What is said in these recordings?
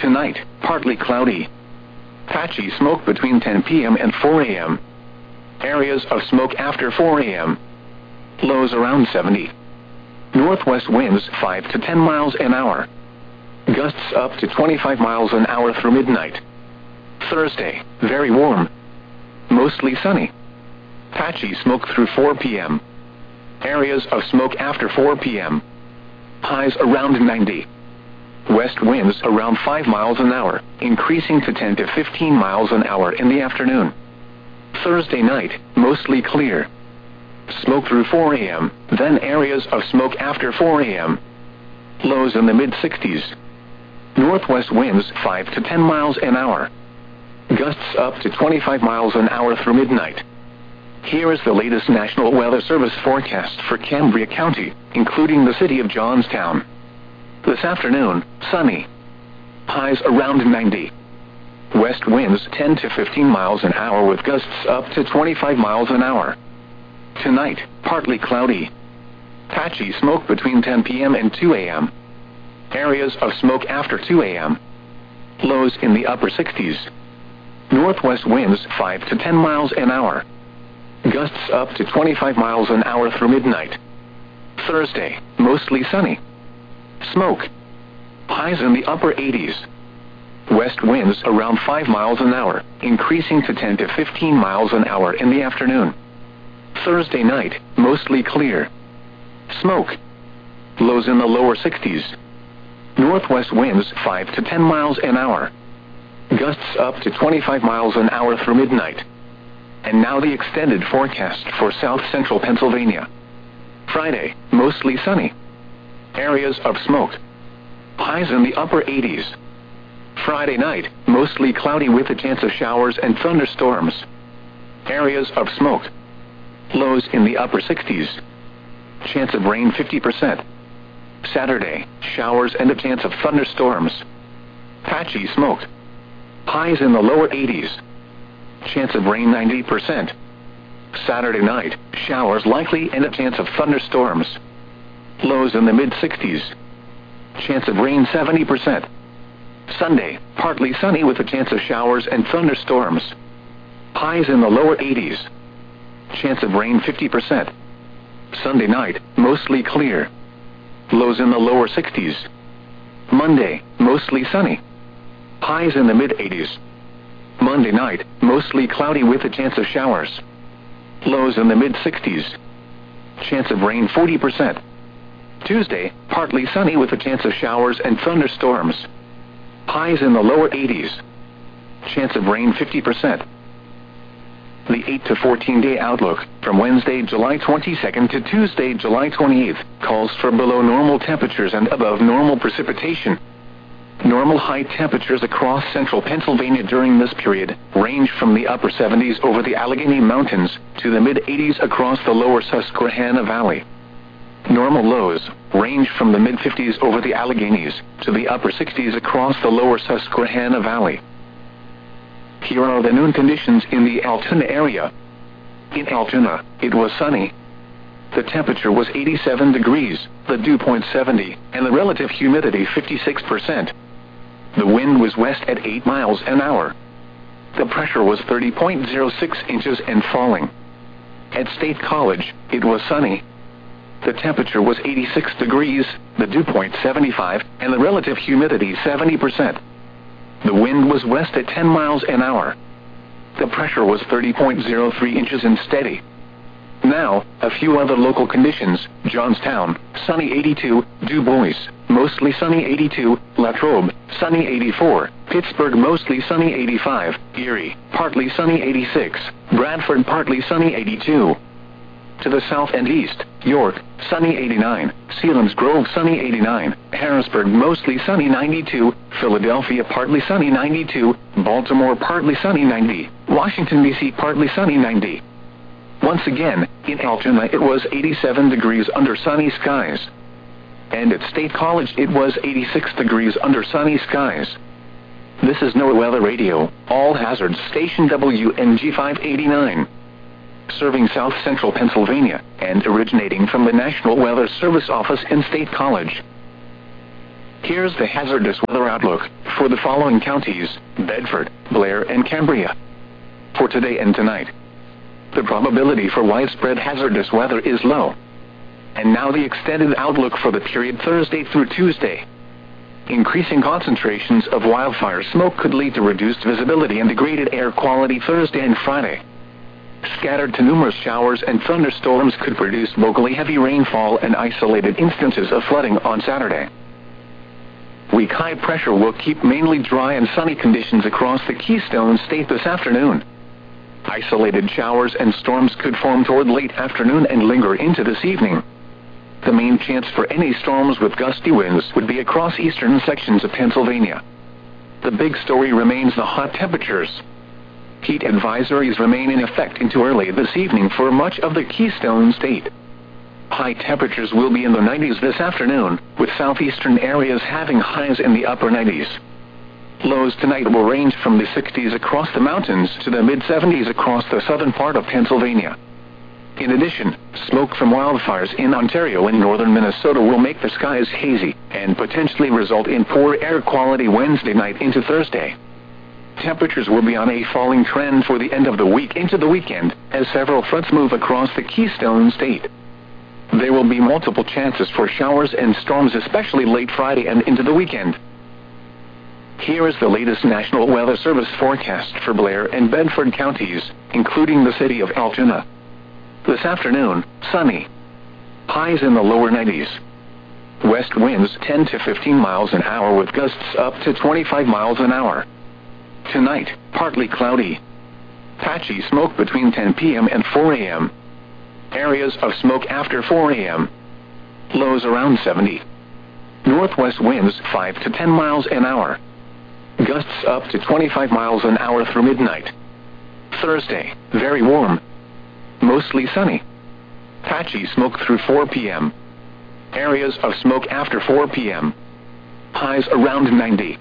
Tonight, partly cloudy. Patchy smoke between 10 p.m. and 4 a.m. Areas of smoke after 4 a.m. Lows around 70. Northwest winds 5 to 10 miles an hour. Gusts up to 25 miles an hour through midnight. Thursday, very warm. Mostly sunny. Patchy smoke through 4 p.m. Areas of smoke after 4 p.m. Highs around 90. West winds around 5 miles an hour, increasing to 10 to 15 miles an hour in the afternoon. Thursday night, mostly clear. Smoke through 4 a.m., then areas of smoke after 4 a.m. Lows in the mid-60s. Northwest winds 5 to 10 miles an hour. Gusts up to 25 miles an hour through midnight. Here is the latest National Weather Service forecast for Cambria County, including the city of Johnstown. This afternoon, sunny. Highs around 90. West winds 10 to 15 miles an hour with gusts up to 25 miles an hour. Tonight, partly cloudy. Patchy smoke between 10 p.m. and 2 a.m. Areas of smoke after 2 a.m. Lows in the upper 60s. Northwest winds 5 to 10 miles an hour. Gusts up to 25 miles an hour through midnight. Thursday, mostly sunny. Smoke. Highs in the upper 80s. West winds around 5 miles an hour, increasing to 10 to 15 miles an hour in the afternoon. Thursday night, mostly clear. Smoke. Lows in the lower 60s. Northwest winds 5 to 10 miles an hour. Gusts up to 25 miles an hour through midnight. And now the extended forecast for south central Pennsylvania. Friday, mostly sunny. Areas of smoke. Highs in the upper 80s. Friday night, mostly cloudy with a chance of showers and thunderstorms. Areas of smoke. Lows in the upper 60s. Chance of rain 50%. Saturday, showers and a chance of thunderstorms. Patchy smoke. Highs in the lower 80s. Chance of rain 90%. Saturday night, showers likely and a chance of thunderstorms. Lows in the mid-60s. Chance of rain 70%. Sunday, partly sunny with a chance of showers and thunderstorms. Highs in the lower 80s. Chance of rain 50%. Sunday night, mostly clear. Lows in the lower 60s. Monday, mostly sunny. Highs in the mid-80s. Monday night, mostly cloudy with a chance of showers. Lows in the mid-60s. Chance of rain 40%. Tuesday, partly sunny with a chance of showers and thunderstorms. Highs in the lower 80s. Chance of rain 50%. The 8 to 14-day outlook from Wednesday, July 22nd to Tuesday, July 28th calls for below normal temperatures and above normal precipitation. Normal high temperatures across central Pennsylvania during this period range from the upper 70s over the Allegheny Mountains to the mid-80s across the lower Susquehanna Valley. Normal lows range from the mid-50s over the Alleghenies to the upper 60s across the lower Susquehanna Valley. Here are the noon conditions in the Altoona area. In Altoona, it was sunny. The temperature was 87 degrees, the dew point 70, and the relative humidity 56%. The wind was west at 8 miles an hour. The pressure was 30.06 inches and falling. At State College, it was sunny. The temperature was 86 degrees, the dew point 75, and the relative humidity 70%. The wind was west at 10 miles an hour. The pressure was 30.03 inches and steady. Now, a few other local conditions. Johnstown, sunny 82, Du Bois, mostly sunny 82, Latrobe, sunny 84, Pittsburgh, mostly sunny 85, Erie, partly sunny 86, Bradford, partly sunny 82. To the south and east, York, sunny 89, Selinsgrove, sunny 89, Harrisburg, mostly sunny 92, Philadelphia, partly sunny 92, Baltimore, partly sunny 90, Washington, D.C., partly sunny 90. Once again, in Altoona it was 87 degrees under sunny skies. And at State College it was 86 degrees under sunny skies. This is NOAA Weather Radio, all hazards, station WNG 589. Serving south central Pennsylvania, and originating from the National Weather Service office in State College. Here's the hazardous weather outlook for the following counties: Bedford, Blair, and Cambria. For today and tonight, the probability for widespread hazardous weather is low. And now the extended outlook for the period Thursday through Tuesday. Increasing concentrations of wildfire smoke could lead to reduced visibility and degraded air quality Thursday and Friday. Scattered to numerous showers and thunderstorms could produce locally heavy rainfall and isolated instances of flooding on Saturday. Weak high pressure will keep mainly dry and sunny conditions across the Keystone State this afternoon. Isolated showers and storms could form toward late afternoon and linger into this evening. The main chance for any storms with gusty winds would be across eastern sections of Pennsylvania. The big story remains the hot temperatures. Heat advisories remain in effect into early this evening for much of the Keystone State. High temperatures will be in the 90s this afternoon, with southeastern areas having highs in the upper 90s. Lows tonight will range from the 60s across the mountains to the mid-70s across the southern part of Pennsylvania. In addition, smoke from wildfires in Ontario and northern Minnesota will make the skies hazy and potentially result in poor air quality Wednesday night into Thursday. Temperatures will be on a falling trend for the end of the week into the weekend, as several fronts move across the Keystone State. There will be multiple chances for showers and storms, especially late Friday and into the weekend. Here is the latest National Weather Service forecast for Blair and Bedford counties, including the city of Altoona. This afternoon, sunny. Highs in the lower 90s. West winds 10 to 15 miles an hour with gusts up to 25 miles an hour. Tonight, partly cloudy. Patchy smoke between 10 p.m. and 4 a.m. Areas of smoke after 4 a.m. Lows around 70. Northwest winds 5 to 10 miles an hour. Gusts up to 25 miles an hour through midnight. Thursday, very warm. Mostly sunny. Patchy smoke through 4 p.m. Areas of smoke after 4 p.m. Highs around 90.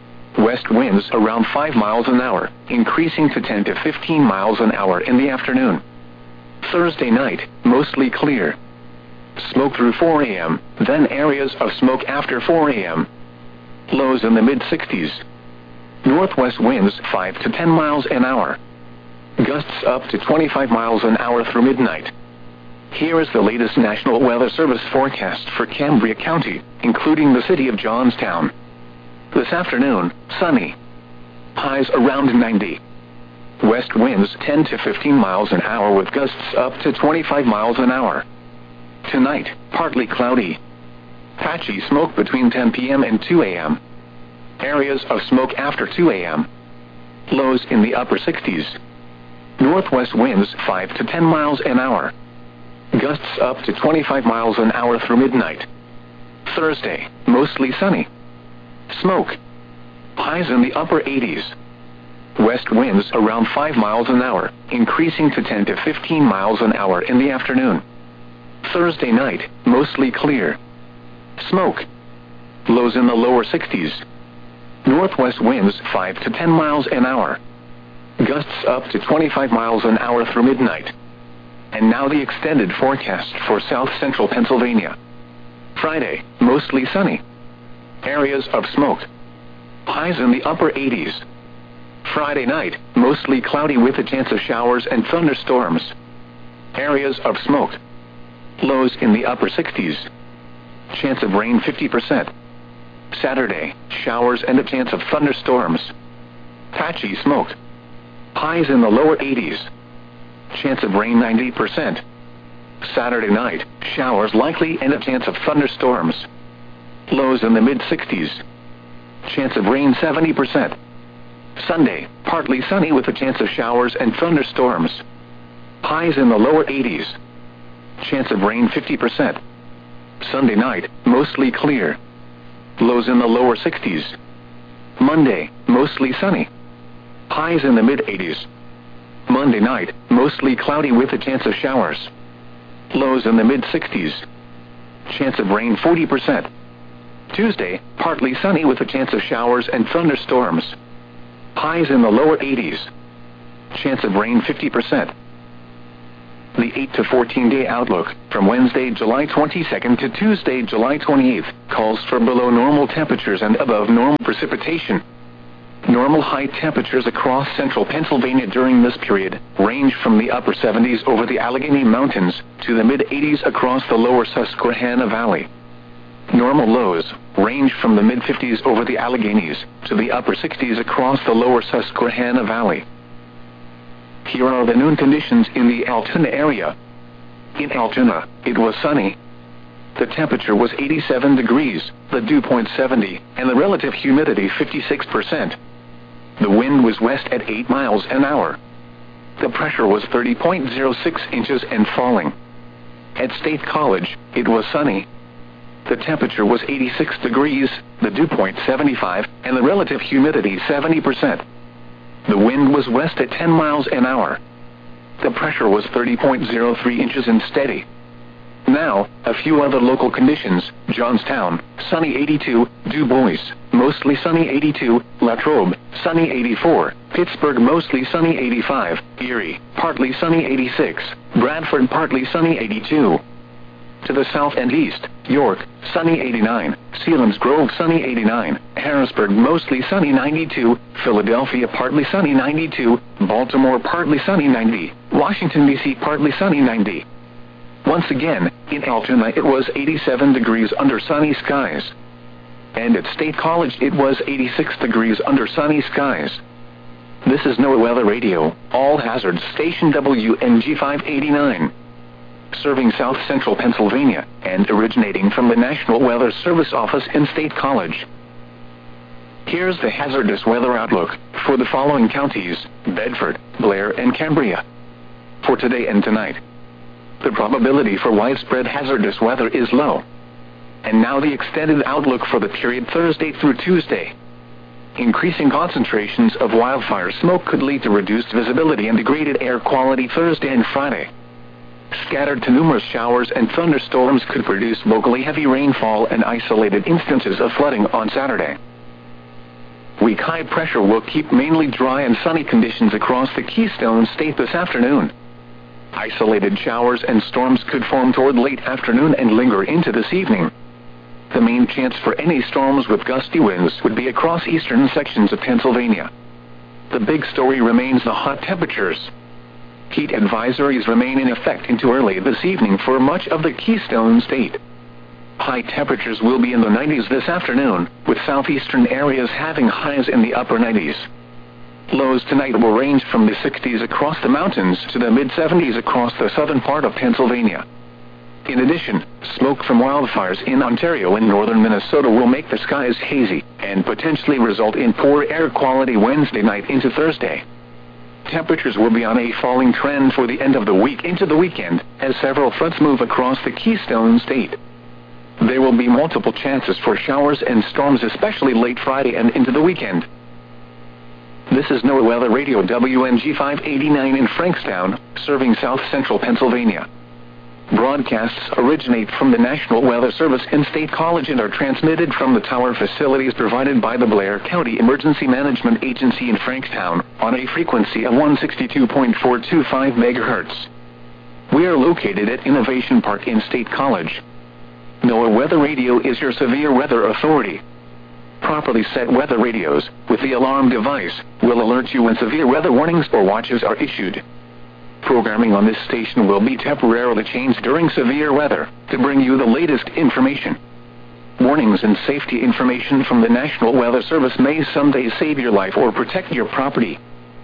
West winds around 5 miles an hour, increasing to 10 to 15 miles an hour in the afternoon. Thursday night, mostly clear. Smoke through 4 a.m., then areas of smoke after 4 a.m. Lows in the mid-60s. Northwest winds 5 to 10 miles an hour. Gusts up to 25 miles an hour through midnight. Here is the latest National Weather Service forecast for Cambria County, including the city of Johnstown. This afternoon, sunny. Highs around 90. West winds 10 to 15 miles an hour with gusts up to 25 miles an hour. Tonight, partly cloudy. Patchy smoke between 10 p.m. and 2 a.m. Areas of smoke after 2 a.m. Lows in the upper 60s. Northwest winds 5 to 10 miles an hour. Gusts up to 25 miles an hour through midnight. Thursday, mostly sunny. Smoke. Highs in the upper 80s. West winds around 5 miles an hour, increasing to 10 to 15 miles an hour in the afternoon. Thursday night, mostly clear. Smoke. Lows in the lower 60s. Northwest winds 5 to 10 miles an hour. Gusts up to 25 miles an hour through midnight. And now the extended forecast for south central Pennsylvania. Friday, mostly sunny. Areas of smoke. Highs in the upper 80s. Friday night, mostly cloudy with a chance of showers and thunderstorms. Areas of smoke. Lows in the upper 60s. Chance of rain 50%. Saturday, showers and a chance of thunderstorms. Patchy smoke. Highs in the lower 80s. Chance of rain 90%. Saturday night, showers likely and a chance of thunderstorms. Lows in the mid-60s. Chance of rain 70%. Sunday, partly sunny with a chance of showers and thunderstorms. Highs in the lower 80s. Chance of rain 50%. Sunday night, mostly clear. Lows in the lower 60s. Monday, mostly sunny. Highs in the mid-80s. Monday night, mostly cloudy with a chance of showers. Lows in the mid-60s. Chance of rain 40%. Tuesday, partly sunny with a chance of showers and thunderstorms. Highs in the lower 80s. Chance of rain 50%. The 8 to 14-day outlook, from Wednesday, July 22nd to Tuesday, July 28th, calls for below normal temperatures and above normal precipitation. Normal high temperatures across central Pennsylvania during this period range from the upper 70s over the Allegheny Mountains to the mid-80s across the lower Susquehanna Valley. Normal lows range from the mid-50s over the Alleghenies to the upper 60s across the lower Susquehanna Valley. Here are the noon conditions in the Altoona area. In Altoona, it was sunny. The temperature was 87 degrees, the dew point 70, and the relative humidity 56%. The wind was west at 8 miles an hour. The pressure was 30.06 inches and falling. At State College, it was sunny. The temperature was 86 degrees, the dew point 75, and the relative humidity 70%. The wind was west at 10 miles an hour. The pressure was 30.03 inches and steady. Now, a few other local conditions: Johnstown, sunny 82, Du Bois, mostly sunny 82, Latrobe, sunny 84, Pittsburgh, mostly sunny 85, Erie, partly sunny 86, Bradford, partly sunny 82. To the south and east, York, sunny 89, Selinsgrove, sunny 89, Harrisburg, mostly sunny 92, Philadelphia, partly sunny 92, Baltimore, partly sunny 90, Washington, D.C., partly sunny 90. Once again, in Altoona it was 87 degrees under sunny skies. And at State College it was 86 degrees under sunny skies. This is NOAA Weather Radio, all hazards station WNG 589. Serving south central Pennsylvania, and originating from the National Weather Service office in State College. Here's the hazardous weather outlook for the following counties: Bedford, Blair, and Cambria. For today and tonight, the probability for widespread hazardous weather is low. And now the extended outlook for the period Thursday through Tuesday. Increasing concentrations of wildfire smoke could lead to reduced visibility and degraded air quality Thursday and Friday. Scattered to numerous showers and thunderstorms could produce locally heavy rainfall and isolated instances of flooding on Saturday. Weak high pressure will keep mainly dry and sunny conditions across the Keystone State this afternoon. Isolated showers and storms could form toward late afternoon and linger into this evening. The main chance for any storms with gusty winds would be across eastern sections of Pennsylvania. The big story remains the hot temperatures. Heat advisories remain in effect into early this evening for much of the Keystone State. High temperatures will be in the 90s this afternoon, with southeastern areas having highs in the upper 90s. Lows tonight will range from the 60s across the mountains to the mid-70s across the southern part of Pennsylvania. In addition, smoke from wildfires in Ontario and northern Minnesota will make the skies hazy and potentially result in poor air quality Wednesday night into Thursday. Temperatures will be on a falling trend for the end of the week into the weekend, as several fronts move across the Keystone State. There will be multiple chances for showers and storms, especially late Friday and into the weekend. This is NOAA Weather Radio WNG 589 in Frankstown, serving south central Pennsylvania. Broadcasts originate from the National Weather Service in State College and are transmitted from the tower facilities provided by the Blair County Emergency Management Agency in Frankstown on a frequency of 162.425 MHz. We are located at Innovation Park in State College. NOAA Weather Radio is your severe weather authority. Properly set weather radios, with the alarm device, will alert you when severe weather warnings or watches are issued. Programming on this station will be temporarily changed during severe weather to bring you the latest information. Warnings and safety information from the National Weather Service may someday save your life or protect your property.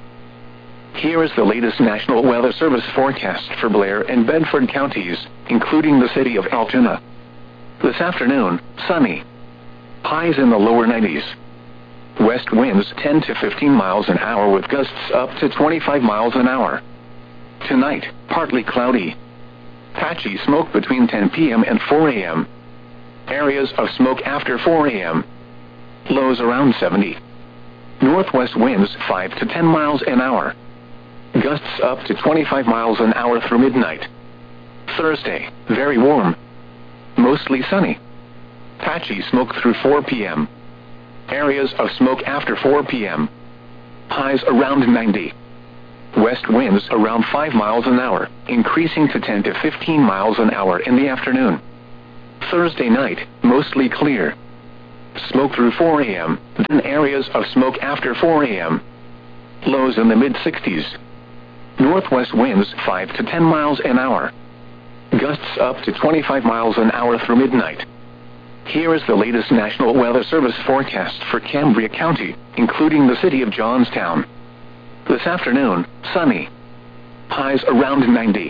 Here is the latest National Weather Service forecast for Blair and Bedford counties, including the city of Altoona. This afternoon, sunny. Highs in the lower 90s. West winds 10 to 15 miles an hour with gusts up to 25 miles an hour. Tonight, partly cloudy. Patchy smoke between 10 p.m. and 4 a.m. Areas of smoke after 4 a.m. Lows around 70. Northwest winds 5 to 10 miles an hour. Gusts up to 25 miles an hour through midnight. Thursday, very warm. Mostly sunny. Patchy smoke through 4 p.m. Areas of smoke after 4 p.m. Highs around 90. West winds around 5 miles an hour, increasing to 10 to 15 miles an hour in the afternoon. Thursday night, mostly clear. Smoke through 4 a.m., then areas of smoke after 4 a.m. Lows in the mid-60s. Northwest winds 5 to 10 miles an hour. Gusts up to 25 miles an hour through midnight. Here is the latest National Weather Service forecast for Cambria County, including the city of Johnstown. This afternoon, sunny. Highs around 90.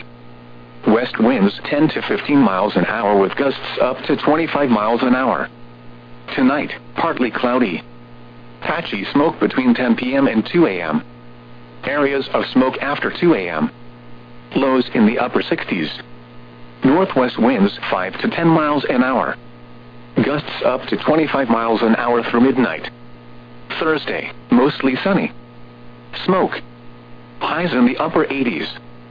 West winds 10 to 15 miles an hour with gusts up to 25 miles an hour. Tonight, partly cloudy. Patchy smoke between 10 p.m. and 2 a.m. Areas of smoke after 2 a.m. Lows in the upper 60s. Northwest winds 5 to 10 miles an hour. Gusts up to 25 miles an hour through midnight. Thursday, mostly sunny. Smoke. Highs in the upper 80s.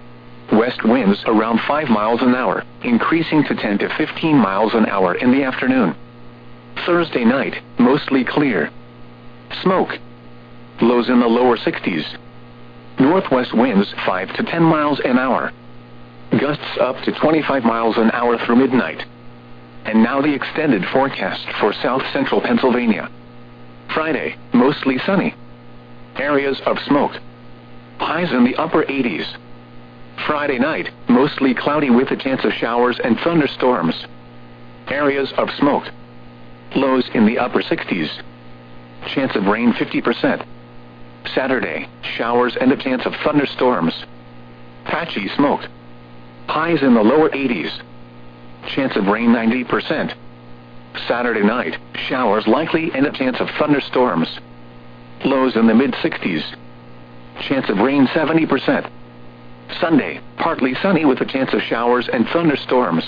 West winds around 5 miles an hour, increasing to 10 to 15 miles an hour in the afternoon. Thursday night, mostly clear. Smoke. Lows in the lower 60s. Northwest winds 5 to 10 miles an hour. Gusts up to 25 miles an hour through midnight. And now the extended forecast for south central Pennsylvania. Friday, mostly sunny. Areas of smoke. Highs in the upper 80s. Friday night, mostly cloudy with a chance of showers and thunderstorms. Areas of smoke. Lows in the upper 60s. Chance of rain 50%. Saturday, showers and a chance of thunderstorms. Patchy smoke. Highs in the lower 80s. Chance of rain 90%. Saturday night, showers likely and a chance of thunderstorms. Lows in the mid-60s. Chance of rain 70%. Sunday, partly sunny with a chance of showers and thunderstorms.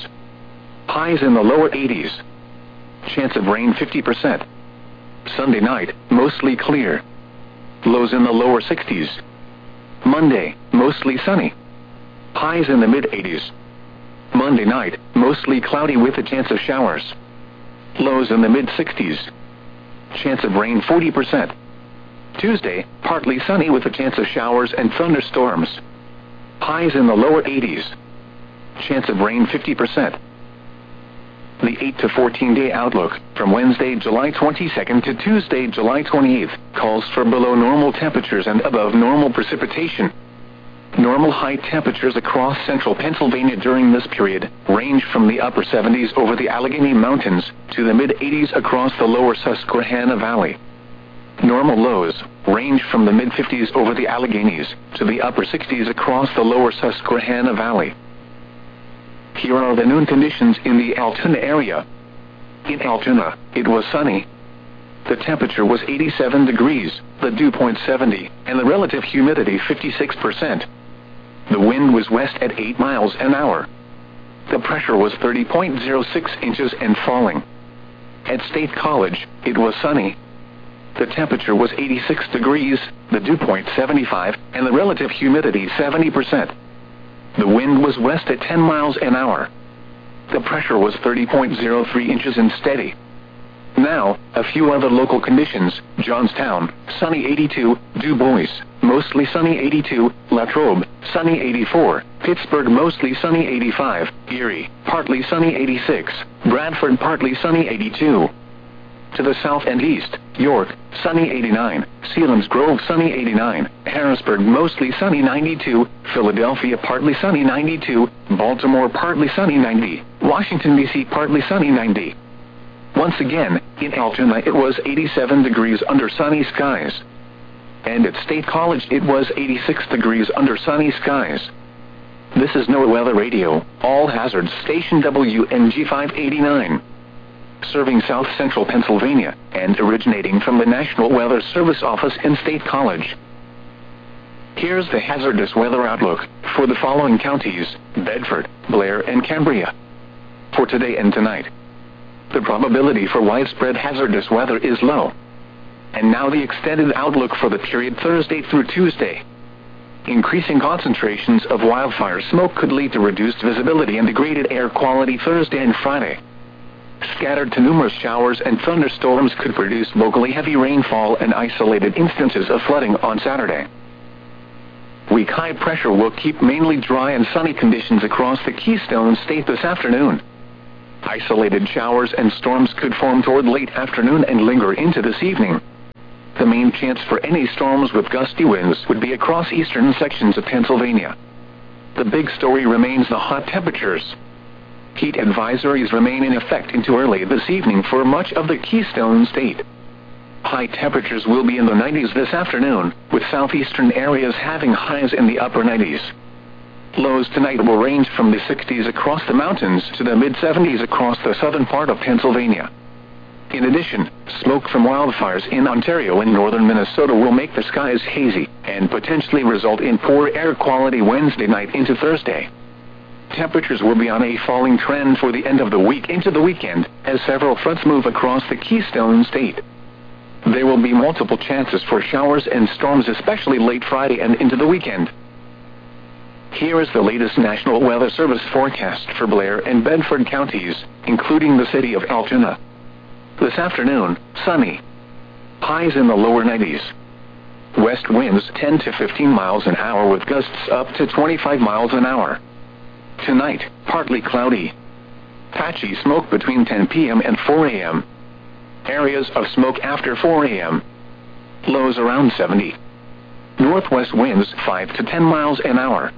Highs in the lower 80s. Chance of rain 50%. Sunday night, mostly clear. Lows in the lower 60s. Monday, mostly sunny. Highs in the mid-80s. Monday night, mostly cloudy with a chance of showers. Lows in the mid-60s. Chance of rain 40%. Tuesday, partly sunny with a chance of showers and thunderstorms. Highs in the lower 80s. Chance of rain 50%. The 8 to 14-day outlook from Wednesday, July 22nd to Tuesday, July 28th calls for below normal temperatures and above normal precipitation. Normal high temperatures across central Pennsylvania during this period range from the upper 70s over the Allegheny Mountains to the mid-80s across the lower Susquehanna Valley. Normal lows range from the mid-50s over the Alleghenies to the upper 60s across the lower Susquehanna Valley. Here are the noon conditions in the Altoona area. In Altoona, it was sunny. The temperature was 87 degrees, the dew point 70, and the relative humidity 56%. The wind was west at 8 miles an hour. The pressure was 30.06 inches and falling. At State College, it was sunny. The temperature was 86 degrees, the dew point 75, and the relative humidity 70%. The wind was west at 10 miles an hour. The pressure was 30.03 inches and steady. Now, a few other local conditions. Johnstown, sunny 82, Du Bois, mostly sunny 82, Latrobe, sunny 84, Pittsburgh, mostly sunny 85, Erie, partly sunny 86, Bradford, partly sunny 82. To the south and east, York, sunny 89, Selinsgrove, sunny 89, Harrisburg, mostly sunny 92, Philadelphia, partly sunny 92, Baltimore, partly sunny 90, Washington, D.C., partly sunny 90. Once again, in Altoona it was 87 degrees under sunny skies. And at State College it was 86 degrees under sunny skies. This is NOAA Weather Radio, all hazards, station WNG 589. Serving south central Pennsylvania, and originating from the National Weather Service office in State College. Here's the hazardous weather outlook for the following counties: Bedford, Blair, and Cambria. For today and tonight, the probability for widespread hazardous weather is low. And now the extended outlook for the period Thursday through Tuesday. Increasing concentrations of wildfire smoke could lead to reduced visibility and degraded air quality Thursday and Friday. Scattered to numerous showers and thunderstorms could produce locally heavy rainfall and isolated instances of flooding on Saturday. Weak high pressure will keep mainly dry and sunny conditions across the Keystone State this afternoon. Isolated showers and storms could form toward late afternoon and linger into this evening. The main chance for any storms with gusty winds would be across eastern sections of Pennsylvania. The big story remains the hot temperatures. Heat advisories remain in effect into early this evening for much of the Keystone State. High temperatures will be in the 90s this afternoon, with southeastern areas having highs in the upper 90s. Lows tonight will range from the 60s across the mountains to the mid-70s across the southern part of Pennsylvania. In addition, smoke from wildfires in Ontario and northern Minnesota will make the skies hazy and potentially result in poor air quality Wednesday night into Thursday. Temperatures will be on a falling trend for the end of the week into the weekend, as several fronts move across the Keystone State. There will be multiple chances for showers and storms, especially late Friday and into the weekend. Here is the latest National Weather Service forecast for Blair and Bedford counties, including the city of Altoona. This afternoon, sunny. Highs in the lower 90s. West winds 10 to 15 miles an hour with gusts up to 25 miles an hour. Tonight, partly cloudy. Patchy smoke between 10 p.m. and 4 a.m. Areas of smoke after 4 a.m. Lows around 70. Northwest winds 5 to 10 miles an hour.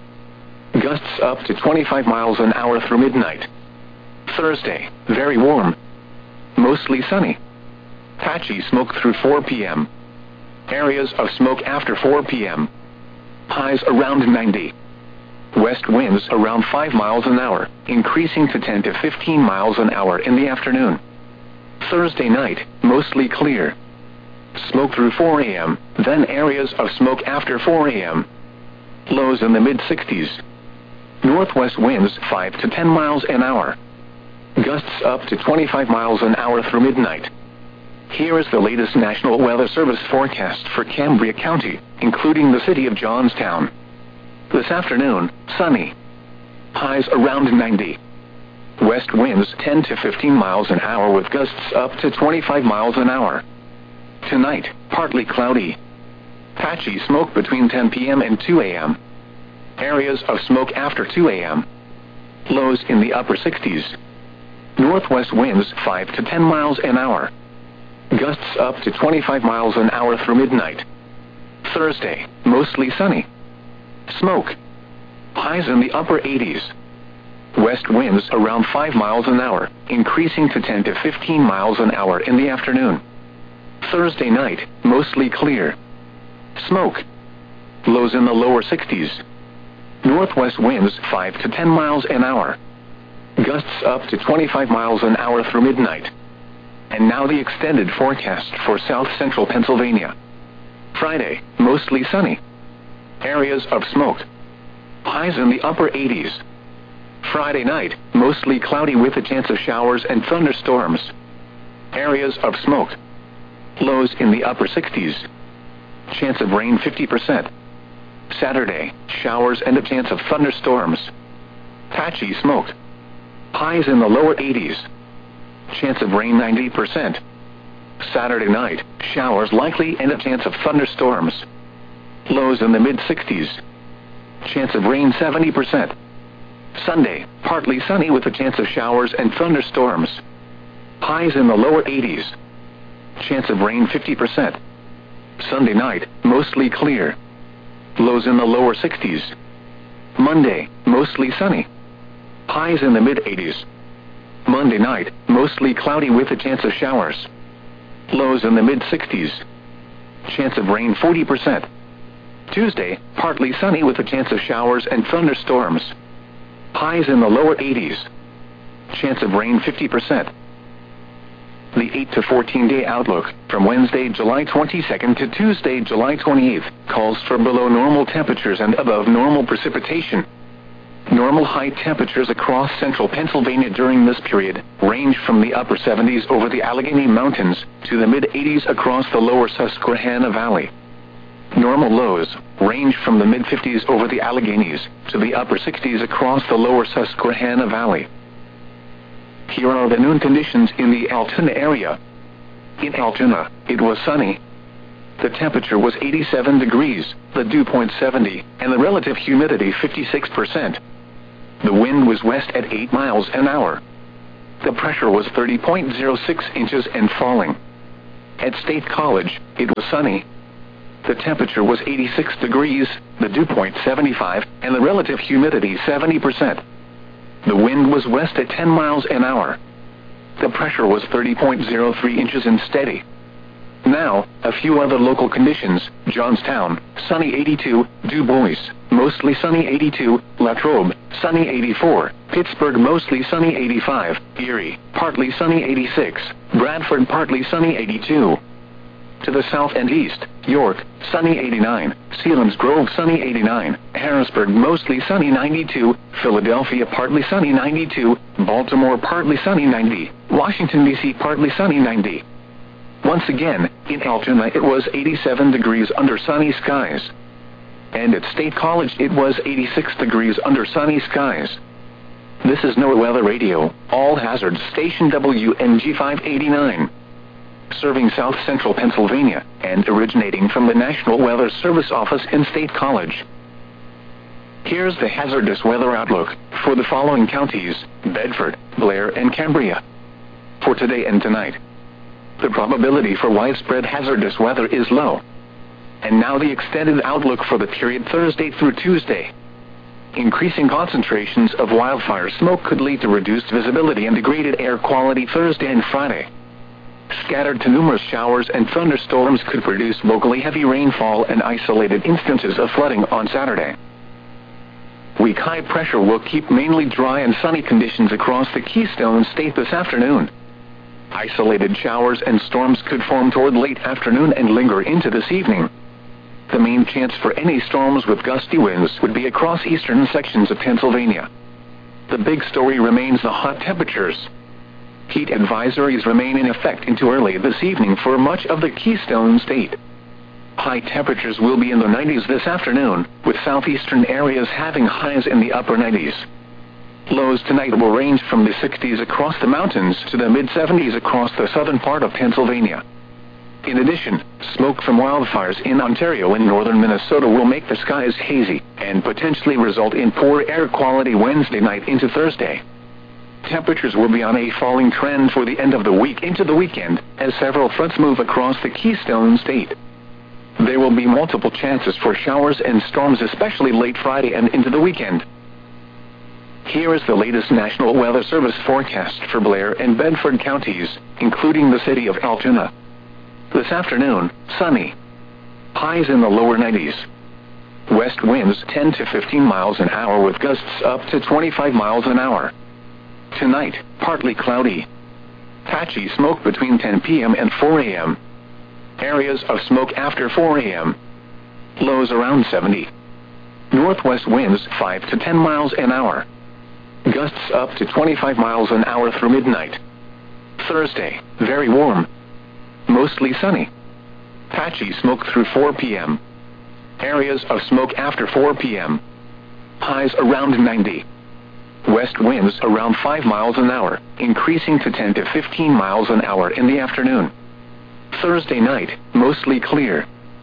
Gusts up to 25 miles an hour through midnight. Thursday, very warm. Mostly sunny. Patchy smoke through 4 p.m. Areas of smoke after 4 p.m. Highs around 90. West winds around 5 miles an hour, increasing to 10 to 15 miles an hour in the afternoon. Thursday night, mostly clear. Smoke through 4 a.m., then areas of smoke after 4 a.m. Lows in the mid-60s. Northwest winds 5 to 10 miles an hour. Gusts up to 25 miles an hour through midnight. Here is the latest National Weather Service forecast for Cambria County, including the city of Johnstown. This afternoon, sunny. Highs around 90. West winds 10 to 15 miles an hour with gusts up to 25 miles an hour. Tonight, partly cloudy. Patchy smoke between 10 p.m. and 2 a.m. Areas of smoke after 2 a.m. Lows in the upper 60s. Northwest winds 5 to 10 miles an hour. Gusts up to 25 miles an hour through midnight. Thursday, mostly sunny. Smoke. Highs in the upper 80s. West winds around 5 miles an hour, increasing to 10 to 15 miles an hour in the afternoon. Thursday night, mostly clear. Smoke. Lows in the lower 60s. Northwest winds 5 to 10 miles an hour. Gusts up to 25 miles an hour through midnight. And now the extended forecast for south central Pennsylvania. Friday, mostly sunny. Areas of smoke. Highs in the upper 80s. Friday night, mostly cloudy with a chance of showers and thunderstorms. Areas of smoke. Lows in the upper 60s. Chance of rain 50%. Saturday, showers and a chance of thunderstorms. Patchy smoke. Highs in the lower 80s. Chance of rain 90%. Saturday night, showers likely and a chance of thunderstorms. Lows in the mid-60s. Chance of rain 70%. Sunday, partly sunny with a chance of showers and thunderstorms. Highs in the lower 80s. Chance of rain 50%. Sunday night, mostly clear. Lows in the lower 60s. Monday, mostly sunny. Highs in the mid-80s. Monday night, mostly cloudy with a chance of showers. Lows in the mid-60s. Chance of rain 40%. Tuesday, partly sunny with a chance of showers and thunderstorms. Highs in the lower 80s. Chance of rain 50%. The 8 to 14-day outlook from Wednesday, July 22nd to Tuesday, July 28th calls for below normal temperatures and above normal precipitation. Normal high temperatures across central Pennsylvania during this period range from the upper 70s over the Allegheny Mountains to the mid-80s across the lower Susquehanna Valley. Normal lows range from the mid-50s over the Alleghenies to the upper 60s across the lower Susquehanna Valley. Here are the noon conditions in the Altoona area. In Altoona, it was sunny. The temperature was 87 degrees, the dew point 70, and the relative humidity 56%. The wind was west at 8 miles an hour. The pressure was 30.06 inches and falling. At State College, it was sunny. The temperature was 86 degrees, the dew point 75, and the relative humidity 70%. The wind was west at 10 miles an hour. The pressure was 30.03 inches and steady. Now, a few other local conditions: Johnstown, sunny 82, Du Bois, mostly sunny 82, Latrobe, sunny 84, Pittsburgh, mostly sunny 85, Erie, partly sunny 86, Bradford, partly sunny 82. To the south and east, York, sunny 89, Selinsgrove, sunny 89, Harrisburg, mostly sunny 92, Philadelphia, partly sunny 92, Baltimore, partly sunny 90, Washington, D.C., partly sunny 90. Once again, in Altoona it was 87 degrees under sunny skies. And at State College it was 86 degrees under sunny skies. This is NOAA Weather Radio, All Hazards Station WNG 589. Serving South Central Pennsylvania, and originating from the National Weather Service office in State College. Here's the hazardous weather outlook for the following counties: Bedford, Blair, and Cambria. For today and tonight, the probability for widespread hazardous weather is low. And now the extended outlook for the period Thursday through Tuesday. Increasing concentrations of wildfire smoke could lead to reduced visibility and degraded air quality Thursday and Friday. Scattered to numerous showers and thunderstorms could produce locally heavy rainfall and isolated instances of flooding on Saturday. Weak high pressure will keep mainly dry and sunny conditions across the Keystone State this afternoon. Isolated showers and storms could form toward late afternoon and linger into this evening. The main chance for any storms with gusty winds would be across eastern sections of Pennsylvania. The big story remains the hot temperatures. Heat advisories remain in effect into early this evening for much of the Keystone State. High temperatures will be in the 90s this afternoon, with southeastern areas having highs in the upper 90s. Lows tonight will range from the 60s across the mountains to the mid-70s across the southern part of Pennsylvania. In addition, smoke from wildfires in Ontario and northern Minnesota will make the skies hazy and potentially result in poor air quality Wednesday night into Thursday. Temperatures will be on a falling trend for the end of the week into the weekend, as several fronts move across the Keystone State. There will be multiple chances for showers and storms, especially late Friday and into the weekend. Here is the latest National Weather Service forecast for Blair and Bedford counties, including the city of Altoona. This afternoon, sunny. Highs in the lower 90s. West winds 10 to 15 miles an hour with gusts up to 25 miles an hour. Tonight, partly cloudy. Patchy smoke between 10 p.m. and 4 a.m. Areas of smoke after 4 a.m. Lows around 70. Northwest winds 5 to 10 miles an hour. Gusts up to 25 miles an hour through midnight. Thursday, very warm. Mostly sunny. Patchy smoke through 4 p.m. Areas of smoke after 4 p.m. Highs around 90. West winds around 5 miles an hour, increasing to 10 to 15 miles an hour in the afternoon. Thursday night, mostly clear.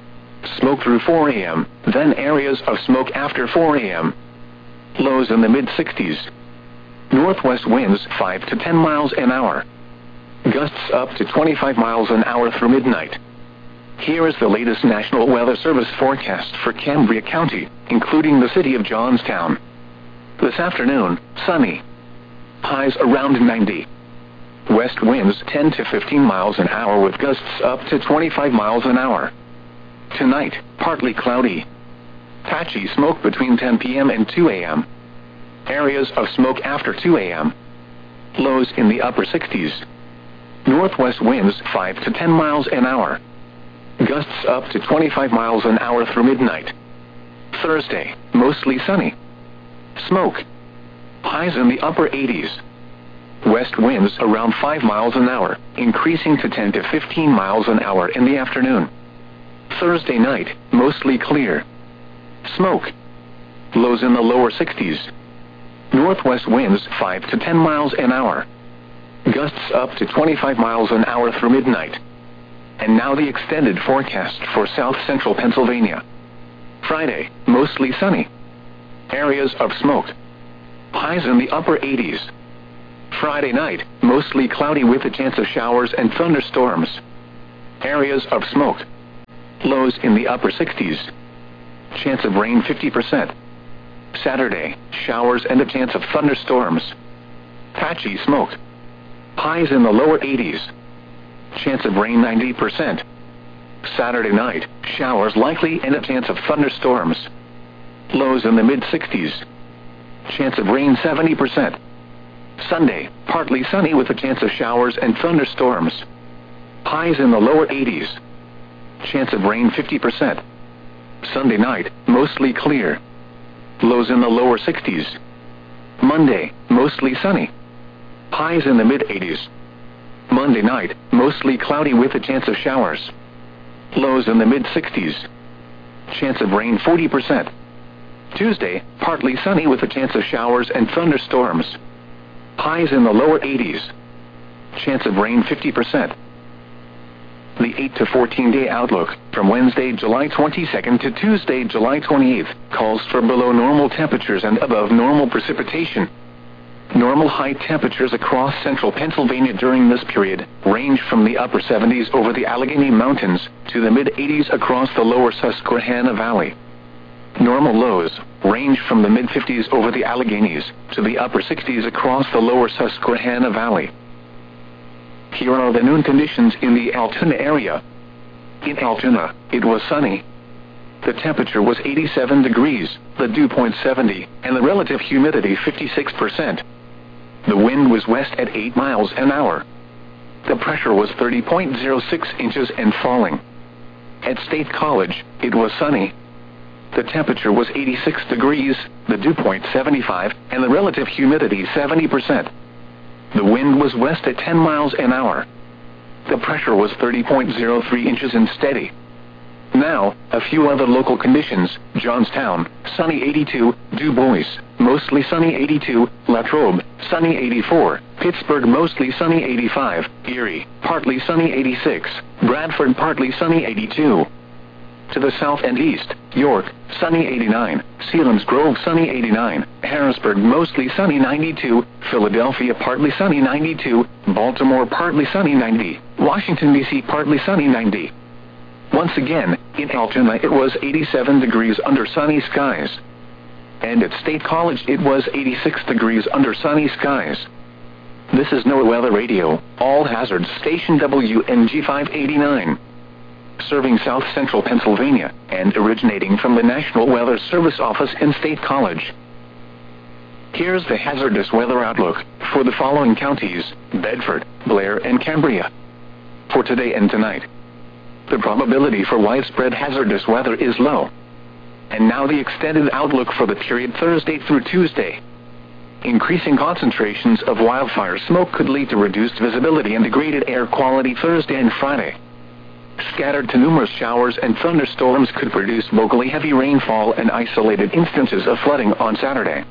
Smoke through 4 a.m., then areas of smoke after 4 a.m. Lows in the mid-60s. Northwest winds 5 to 10 miles an hour. Gusts up to 25 miles an hour through midnight. Here is the latest National Weather Service forecast for Cambria County, including the city of Johnstown. This afternoon, sunny. Highs around 90. West winds 10 to 15 miles an hour with gusts up to 25 miles an hour. Tonight, partly cloudy. Patchy smoke between 10 p.m. and 2 a.m. Areas of smoke after 2 a.m. Lows in the upper 60s. Northwest winds 5 to 10 miles an hour. Gusts up to 25 miles an hour through midnight. Thursday, mostly sunny. Smoke. Highs in the upper 80s. West winds around 5 miles an hour, increasing to 10 to 15 miles an hour in the afternoon. Thursday night, mostly clear. Smoke. Lows in the lower 60s. Northwest winds 5 to 10 miles an hour. Gusts up to 25 miles an hour through midnight. And now the extended forecast for south central Pennsylvania. Friday, mostly sunny. Areas of smoke. Highs in the upper 80s. Friday night, mostly cloudy with a chance of showers and thunderstorms. Areas of smoke. Lows in the upper 60s. Chance of rain 50%. Saturday, showers and a chance of thunderstorms. Patchy smoke. Highs in the lower 80s. Chance of rain 90%. Saturday night, showers likely and a chance of thunderstorms. Lows in the mid-60s. Chance of rain 70%. Sunday, partly sunny with a chance of showers and thunderstorms. Highs in the lower 80s. Chance of rain 50%. Sunday night, mostly clear. Lows in the lower 60s. Monday, mostly sunny. Highs in the mid-80s. Monday night, mostly cloudy with a chance of showers. Lows in the mid-60s. Chance of rain 40%. Tuesday, partly sunny with a chance of showers and thunderstorms. Highs in the lower 80s. Chance of rain 50%. The 8 to 14-day outlook, from Wednesday, July 22nd to Tuesday, July 28th, calls for below normal temperatures and above normal precipitation. Normal high temperatures across central Pennsylvania during this period range from the upper 70s over the Allegheny Mountains to the mid-80s across the lower Susquehanna Valley. Normal lows range from the mid-50s over the Alleghenies to the upper 60s across the lower Susquehanna Valley. Here are the noon conditions in the Altoona area. In Altoona, it was sunny. The temperature was 87 degrees, the dew point 70, and the relative humidity 56%. The wind was west at 8 miles an hour. The pressure was 30.06 inches and falling. At State College, it was sunny. The temperature was 86 degrees, the dew point 75, and the relative humidity 70%. The wind was west at 10 miles an hour. The pressure was 30.03 inches and steady. Now, a few other local conditions. Johnstown, sunny 82, Du Bois, mostly sunny 82, Latrobe, sunny 84, Pittsburgh, mostly sunny 85, Erie, partly sunny 86, Bradford, partly sunny 82. To the south and east, York, sunny 89, Selinsgrove, sunny 89, Harrisburg, mostly sunny 92, Philadelphia, partly sunny 92, Baltimore, partly sunny 90, Washington, D.C., partly sunny 90. Once again, in Altoona it was 87 degrees under sunny skies. And at State College it was 86 degrees under sunny skies. This is NOAA Weather Radio, all hazards station WNG 589. Serving south central Pennsylvania, and originating from the National Weather Service office in State College. Here's the hazardous weather outlook for the following counties: Bedford, Blair, and Cambria. For today and tonight, the probability for widespread hazardous weather is low. And now the extended outlook for the period Thursday through Tuesday. Increasing concentrations of wildfire smoke could lead to reduced visibility and degraded air quality Thursday and Friday. Scattered to numerous showers and thunderstorms could produce locally heavy rainfall and isolated instances of flooding on Saturday.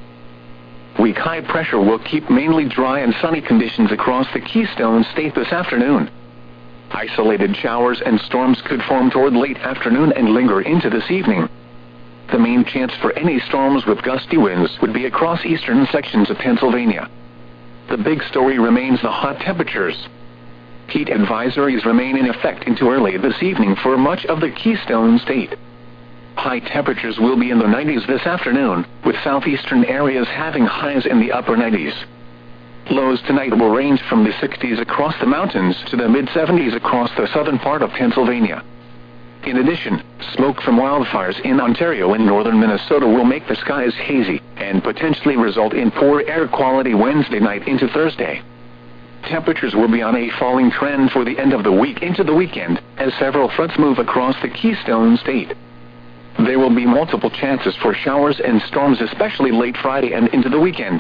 Weak high pressure will keep mainly dry and sunny conditions across the Keystone State this afternoon. Isolated showers and storms could form toward late afternoon and linger into this evening. The main chance for any storms with gusty winds would be across eastern sections of Pennsylvania. The big story remains the hot temperatures. Heat advisories remain in effect into early this evening for much of the Keystone State. High temperatures will be in the 90s this afternoon, with southeastern areas having highs in the upper 90s. Lows tonight will range from the 60s across the mountains to the mid-70s across the southern part of Pennsylvania. In addition, smoke from wildfires in Ontario and northern Minnesota will make the skies hazy and potentially result in poor air quality Wednesday night into Thursday. Temperatures will be on a falling trend for the end of the week into the weekend, as several fronts move across the Keystone State. There will be multiple chances for showers and storms, especially late Friday and into the weekend.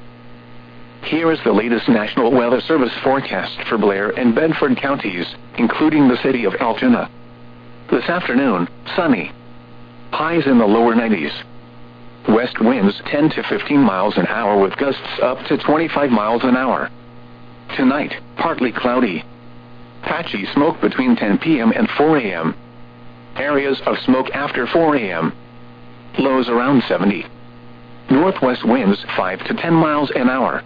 Here is the latest National Weather Service forecast for Blair and Bedford counties, including the city of Altoona. This afternoon, sunny. Highs in the lower 90s. West winds 10 to 15 miles an hour with gusts up to 25 miles an hour. Tonight, partly cloudy. Patchy smoke between 10 p.m. and 4 a.m. Areas of smoke after 4 a.m. Lows around 70. Northwest winds 5 to 10 miles an hour.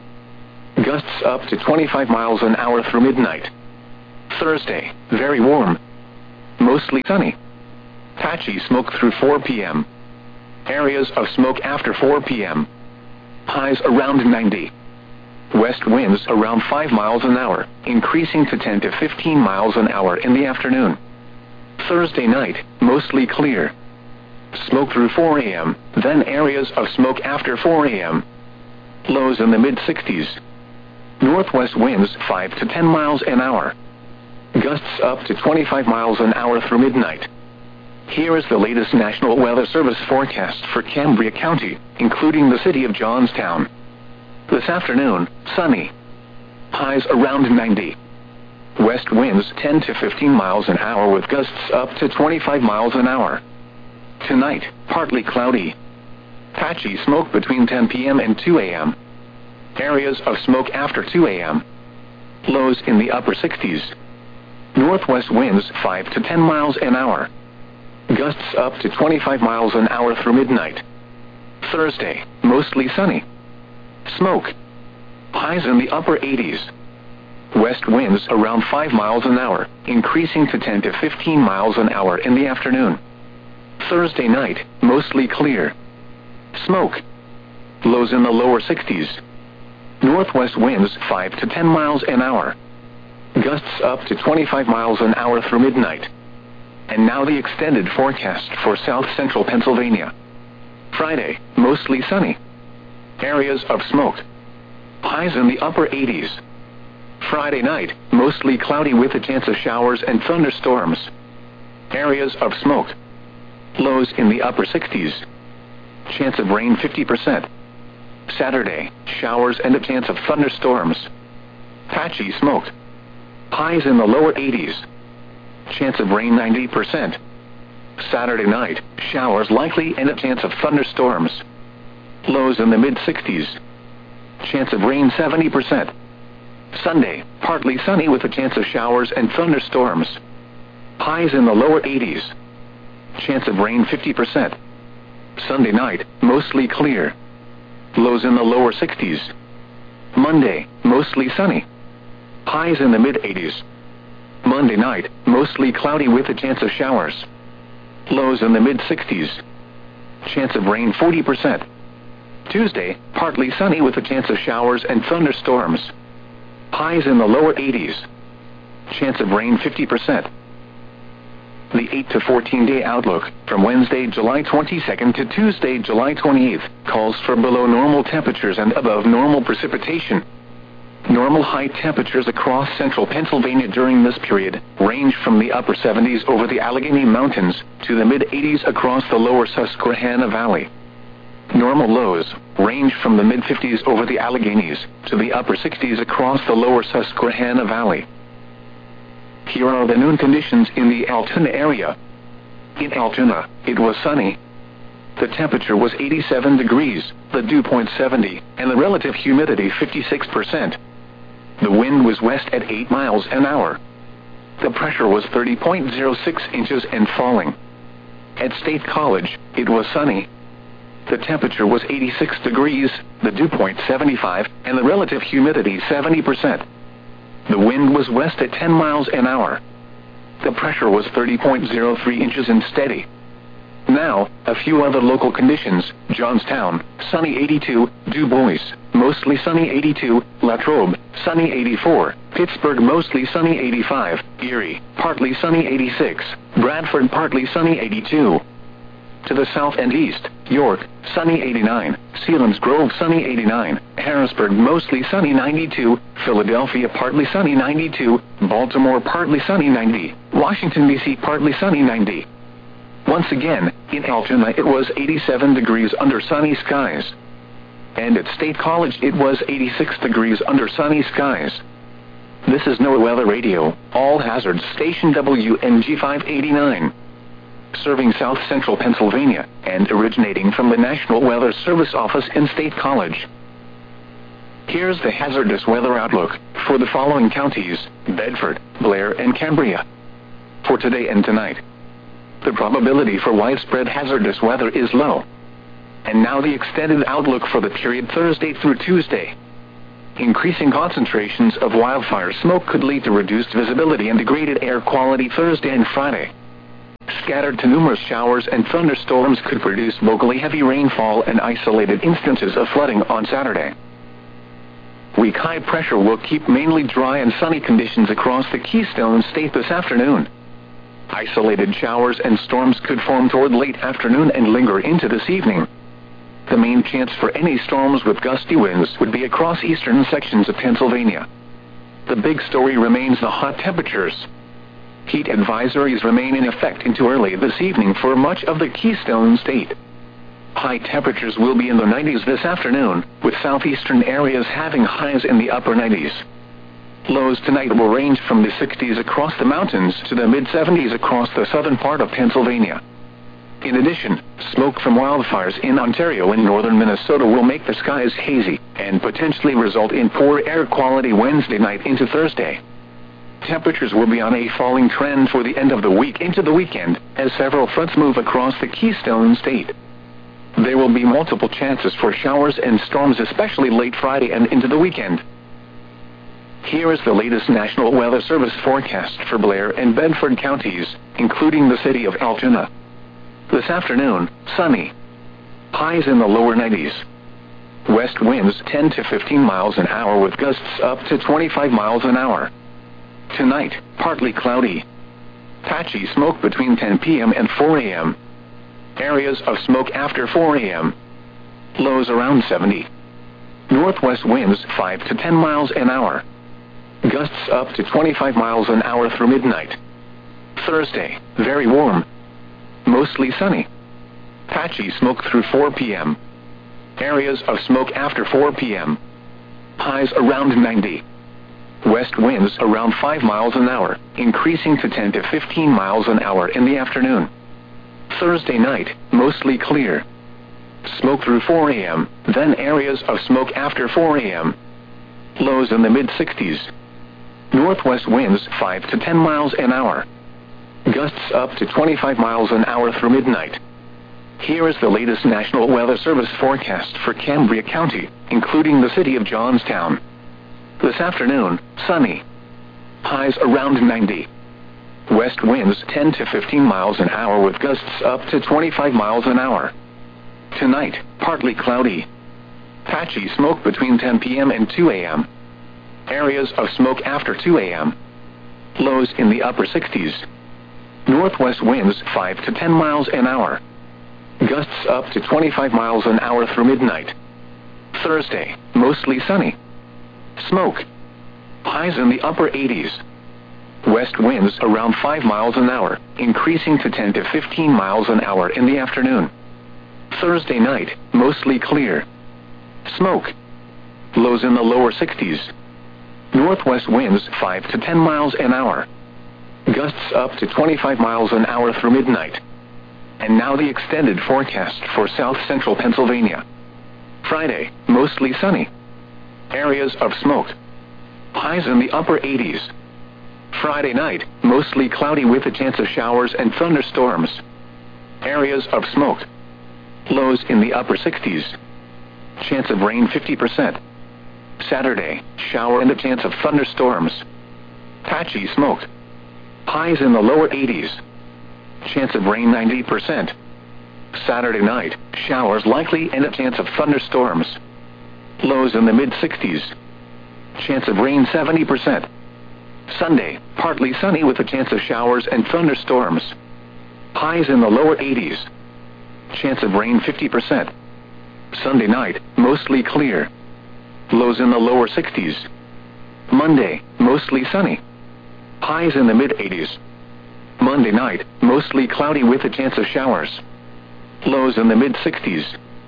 Gusts up to 25 miles an hour through midnight. Thursday, very warm. Mostly sunny. Patchy smoke through 4 p.m. Areas of smoke after 4 p.m. Highs around 90. West winds around 5 miles an hour, increasing to 10 to 15 miles an hour in the afternoon. Thursday night, mostly clear. Smoke through 4 a.m., then areas of smoke after 4 a.m. Lows in the mid-60s. Northwest winds 5 to 10 miles an hour. Gusts up to 25 miles an hour through midnight. Here is the latest National Weather Service forecast for Cambria County, including the city of Johnstown. This afternoon, sunny. Highs around 90. West winds 10 to 15 miles an hour with gusts up to 25 miles an hour. Tonight, partly cloudy. Patchy smoke between 10 p.m. and 2 a.m. Areas of smoke after 2 a.m. Lows in the upper 60s. Northwest winds 5 to 10 miles an hour. Gusts up to 25 miles an hour through midnight. Thursday, mostly sunny. Smoke. Highs in the upper 80s. West winds around 5 miles an hour, increasing to 10 to 15 miles an hour in the afternoon. Thursday night, mostly clear. Smoke. Lows in the lower 60s. Northwest winds 5 to 10 miles an hour. Gusts up to 25 miles an hour through midnight. And now the extended forecast for south central Pennsylvania. Friday, mostly sunny. Areas of smoke. Highs in the upper 80s. Friday night, mostly cloudy with a chance of showers and thunderstorms. Areas of smoke. Lows in the upper 60s. Chance of rain 50%. Saturday, showers and a chance of thunderstorms. Patchy smoke. Highs in the lower 80s. Chance of rain 90%. Saturday night, showers likely and a chance of thunderstorms. Lows in the mid-60s. Chance of rain 70%. Sunday, partly sunny with a chance of showers and thunderstorms. Highs in the lower 80s. Chance of rain 50%. Sunday night, mostly clear. Lows in the lower 60s. Monday, mostly sunny. Highs in the mid-80s. Monday night, mostly cloudy with a chance of showers. Lows in the mid-60s. Chance of rain 40%. Tuesday, partly sunny with a chance of showers and thunderstorms. Highs in the lower 80s. Chance of rain 50%. The 8 to 14-day outlook from Wednesday, July 22nd to Tuesday, July 28th calls for below normal temperatures and above normal precipitation. Normal high temperatures across central Pennsylvania during this period range from the upper 70s over the Allegheny Mountains to the mid-80s across the lower Susquehanna Valley. Normal lows range from the mid-50s over the Alleghenies to the upper 60s across the lower Susquehanna Valley. Here are the noon conditions in the Altoona area. In Altoona, it was sunny. The temperature was 87 degrees, the dew point 70, and the relative humidity 56%. The wind was west at 8 miles an hour. The pressure was 30.06 inches and falling. At State College, it was sunny. The temperature was 86 degrees, the dew point 75, and the relative humidity 70%. The wind was west at 10 miles an hour. The pressure was 30.03 inches and steady. Now, a few other local conditions. Johnstown, sunny 82, Du Bois, mostly sunny 82, Latrobe, sunny 84, Pittsburgh, mostly sunny 85, Erie, partly sunny 86, Bradford, partly sunny 82. To the south and east, York, sunny 89, Selinsgrove, sunny 89, Harrisburg, mostly sunny 92, Philadelphia, partly sunny 92, Baltimore, partly sunny 90, Washington, D.C., partly sunny 90. Once again, in Altoona it was 87 degrees under sunny skies. And at State College it was 86 degrees under sunny skies. This is NOAA Weather Radio, all hazards, station WNG 589. Serving south central Pennsylvania, and originating from the National Weather Service office in State College. Here's the hazardous weather outlook for the following counties: Bedford, Blair, and Cambria. For today and tonight, the probability for widespread hazardous weather is low. And now the extended outlook for the period Thursday through Tuesday. Increasing concentrations of wildfire smoke could lead to reduced visibility and degraded air quality Thursday and Friday. Scattered to numerous showers and thunderstorms could produce locally heavy rainfall and isolated instances of flooding on Saturday. Weak high pressure will keep mainly dry and sunny conditions across the Keystone State this afternoon. Isolated showers and storms could form toward late afternoon and linger into this evening. The main chance for any storms with gusty winds would be across eastern sections of Pennsylvania. The big story remains the hot temperatures. Heat advisories remain in effect into early this evening for much of the Keystone State. High temperatures will be in the 90s this afternoon, with southeastern areas having highs in the upper 90s. Lows tonight will range from the 60s across the mountains to the mid-70s across the southern part of Pennsylvania. In addition, smoke from wildfires in Ontario and northern Minnesota will make the skies hazy and potentially result in poor air quality Wednesday night into Thursday. Temperatures will be on a falling trend for the end of the week into the weekend, as several fronts move across the Keystone State. There will be multiple chances for showers and storms, especially late Friday and into the weekend. Here is the latest National Weather Service forecast for Blair and Bedford counties, including the city of Altoona. This afternoon, sunny. Highs in the lower 90s. West winds 10 to 15 miles an hour with gusts up to 25 miles an hour. Tonight, partly cloudy. Patchy smoke between 10 p.m. and 4 a.m. Areas of smoke after 4 a.m. Lows around 70. Northwest winds 5 to 10 miles an hour. Gusts up to 25 miles an hour through midnight. Thursday, very warm. Mostly sunny. Patchy smoke through 4 p.m. Areas of smoke after 4 p.m. Highs around 90. West winds around 5 miles an hour, increasing to 10 to 15 miles an hour in the afternoon. Thursday night, mostly clear. Smoke through 4 a.m., then areas of smoke after 4 a.m. Lows in the mid-60s. Northwest winds 5 to 10 miles an hour. Gusts up to 25 miles an hour through midnight. Here is the latest National Weather Service forecast for Cambria County, including the city of Johnstown. This afternoon, sunny. Highs around 90. West winds 10 to 15 miles an hour with gusts up to 25 miles an hour. Tonight, partly cloudy. Patchy smoke between 10 p.m. and 2 a.m. Areas of smoke after 2 a.m. Lows in the upper 60s. Northwest winds 5 to 10 miles an hour. Gusts up to 25 miles an hour through midnight. Thursday, mostly sunny. Smoke. Highs in the upper 80s. West winds around 5 miles an hour, increasing to 10 to 15 miles an hour in the afternoon. Thursday night, mostly clear. Smoke. Lows in the lower 60s. Northwest winds 5 to 10 miles an hour. Gusts up to 25 miles an hour through midnight. And now the extended forecast for south central Pennsylvania. Friday, mostly sunny. Areas of smoke. Highs in the upper 80s. Friday night, mostly cloudy with a chance of showers and thunderstorms. Areas of smoke. Lows in the upper 60s. Chance of rain 50%. Saturday, shower and a chance of thunderstorms. Patchy smoke. Highs in the lower 80s. Chance of rain 90%. Saturday night, showers likely and a chance of thunderstorms. Lows in the mid-60s. Chance of rain 70%. Sunday, partly sunny with a chance of showers and thunderstorms. Highs in the lower 80s. Chance of rain 50%. Sunday night, mostly clear. Lows in the lower 60s. Monday, mostly sunny. Highs in the mid-80s. Monday night, mostly cloudy with a chance of showers. Lows in the mid-60s.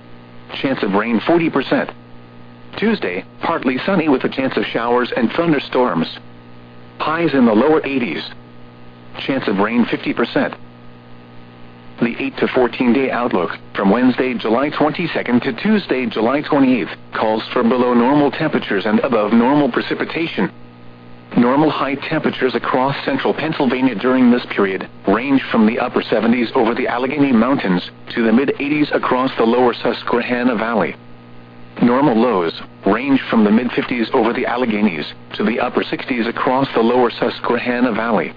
Chance of rain 40%. Tuesday, partly sunny with a chance of showers and thunderstorms. Highs in the lower 80s. Chance of rain 50%. The 8 to 14-day outlook, from Wednesday, July 22nd to Tuesday, July 28th, calls for below normal temperatures and above normal precipitation. Normal high temperatures across central Pennsylvania during this period range from the upper 70s over the Allegheny Mountains to the mid-80s across the lower Susquehanna Valley. Normal lows range from the mid-50s over the Alleghenies to the upper 60s across the lower Susquehanna Valley.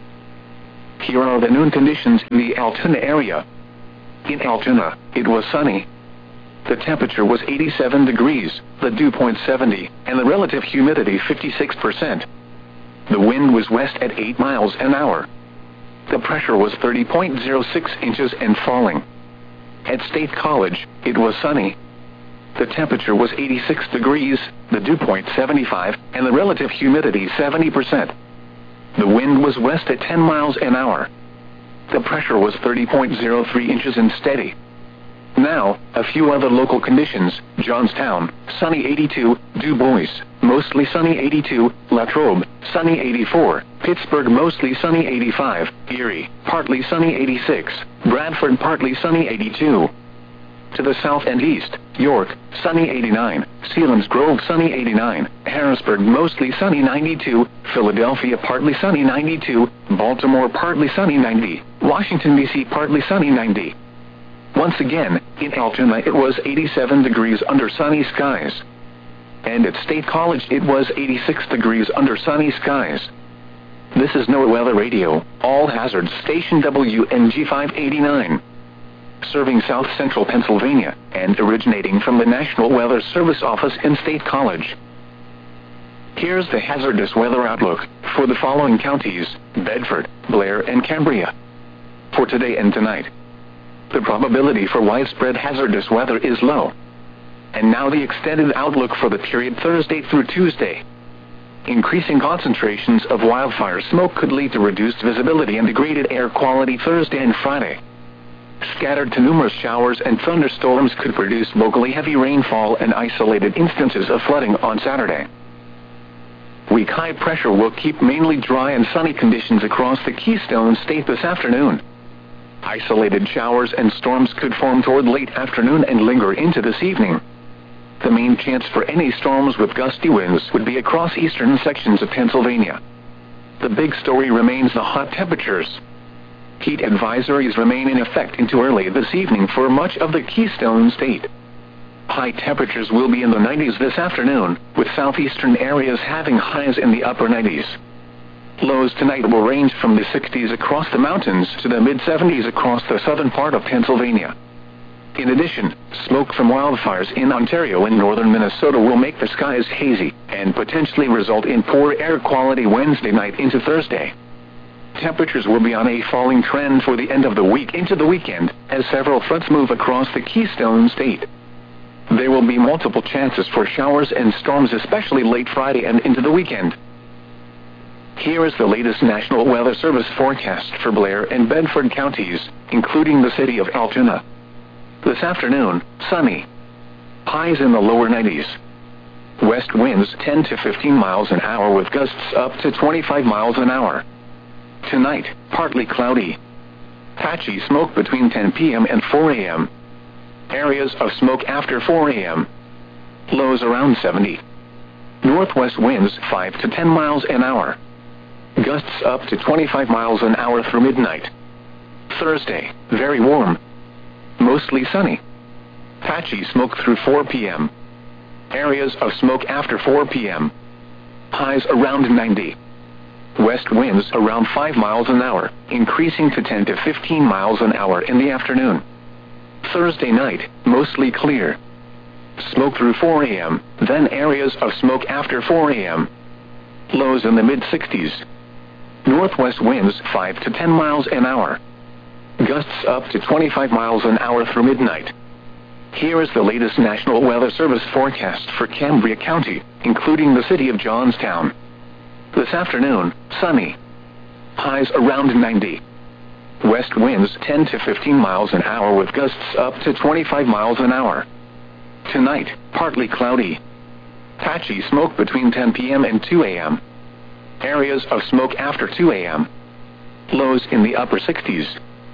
Here are the noon conditions in the Altoona area. In Altoona, it was sunny. The temperature was 87 degrees, the dew point 70, and the relative humidity 56%. The wind was west at 8 miles an hour. The pressure was 30.06 inches and falling. At State College, it was sunny. The temperature was 86 degrees, the dew point 75, and the relative humidity 70%. The wind was west at 10 miles an hour. The pressure was 30.03 inches and steady. Now, a few other local conditions: Johnstown, sunny 82, Du Bois, mostly sunny 82, Latrobe, sunny 84, Pittsburgh, mostly sunny 85, Erie, partly sunny 86, Bradford, partly sunny 82. To the south and east, York, sunny 89, Selinsgrove, sunny 89, Harrisburg, mostly sunny 92, Philadelphia, partly sunny 92, Baltimore, partly sunny 90, Washington, D.C., partly sunny 90. Once again, in Altoona it was 87 degrees under sunny skies. And at State College it was 86 degrees under sunny skies. This is NOAA Weather Radio, all hazards station WNG 589. Serving south central Pennsylvania, and originating from the National Weather Service office in State College. Here's the hazardous weather outlook for the following counties: Bedford, Blair, and Cambria. For today and tonight, the probability for widespread hazardous weather is low. And now the extended outlook for the period Thursday through Tuesday. Increasing concentrations of wildfire smoke could lead to reduced visibility and degraded air quality Thursday and Friday. Scattered to numerous showers and thunderstorms could produce locally heavy rainfall and isolated instances of flooding on Saturday. Weak high pressure will keep mainly dry and sunny conditions across the Keystone State this afternoon. Isolated showers and storms could form toward late afternoon and linger into this evening. The main chance for any storms with gusty winds would be across eastern sections of Pennsylvania. The big story remains the hot temperatures. Heat advisories remain in effect into early this evening for much of the Keystone State. High temperatures will be in the 90s this afternoon, with southeastern areas having highs in the upper 90s. Lows tonight will range from the 60s across the mountains to the mid-70s across the southern part of Pennsylvania. In addition, smoke from wildfires in Ontario and northern Minnesota will make the skies hazy and potentially result in poor air quality Wednesday night into Thursday. Temperatures will be on a falling trend for the end of the week into the weekend, as several fronts move across the Keystone State. There will be multiple chances for showers and storms, especially late Friday and into the weekend. Here is the latest National Weather Service forecast for Blair and Bedford counties, including the city of Altoona. This afternoon, sunny. Highs in the lower 90s. West winds 10 to 15 miles an hour with gusts up to 25 miles an hour. Tonight, partly cloudy. Patchy smoke between 10 p.m. and 4 a.m. Areas of smoke after 4 a.m. Lows around 70. Northwest winds 5 to 10 miles an hour. Gusts up to 25 miles an hour through midnight. Thursday, very warm. Mostly sunny. Patchy smoke through 4 p.m. Areas of smoke after 4 p.m. Highs around 90. West winds around 5 miles an hour, increasing to 10 to 15 miles an hour in the afternoon. Thursday night, mostly clear. Smoke through 4 a.m., then areas of smoke after 4 a.m. Lows in the mid-60s. Northwest winds 5 to 10 miles an hour. Gusts up to 25 miles an hour through midnight. Here is the latest National Weather Service forecast for Cambria County, including the city of Johnstown. This afternoon, sunny. Highs around 90. West winds 10 to 15 miles an hour with gusts up to 25 miles an hour. Tonight, partly cloudy. Patchy smoke between 10 p.m. and 2 a.m. Areas of smoke after 2 a.m. Lows in the upper 60s.